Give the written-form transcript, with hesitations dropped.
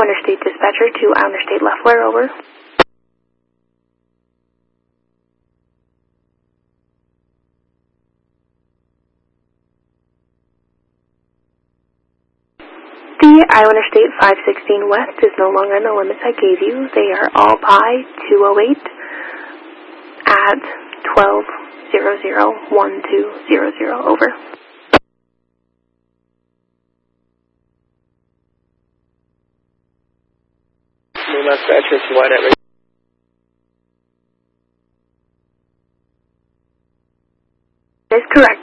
Iowa Interstate Dispatcher to Iowa Interstate Leftware, over. The Iowa Interstate 516 West is no longer in the limits I gave you. They are all by 208 at 12001200, over. Dispatcher to Wyatt Radio. That is correct.